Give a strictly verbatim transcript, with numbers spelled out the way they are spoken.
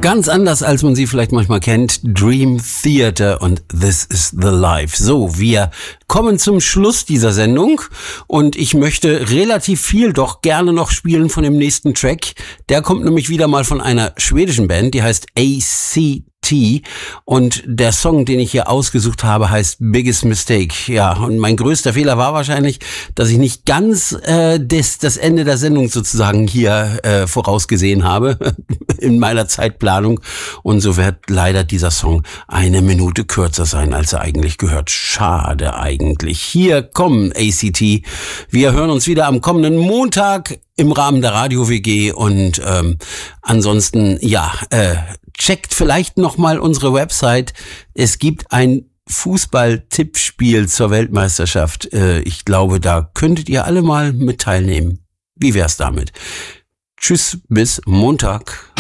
Ganz anders, als man sie vielleicht manchmal kennt. Dream Theater und This is the Life. So, wir kommen zum Schluss dieser Sendung und ich möchte relativ viel doch gerne noch spielen von dem nächsten Track. Der kommt nämlich wieder mal von einer schwedischen Band, die heißt A C T und der Song, den ich hier ausgesucht habe, heißt Biggest Mistake. Ja, und mein größter Fehler war wahrscheinlich, dass ich nicht ganz äh, das, das Ende der Sendung sozusagen hier äh, vorausgesehen habe in meiner Zeitplanung und so wird leider dieser Song eine Minute kürzer sein, als er eigentlich gehört. Schade eigentlich. Hier kommen A C T. Wir hören uns wieder am kommenden Montag im Rahmen der Radio-W G und ähm, ansonsten, ja, äh, checkt vielleicht nochmal unsere Website. Es gibt ein Fußball-Tippspiel zur Weltmeisterschaft. Äh, ich glaube, da könntet ihr alle mal mit teilnehmen. Wie wär's damit? Tschüss, bis Montag.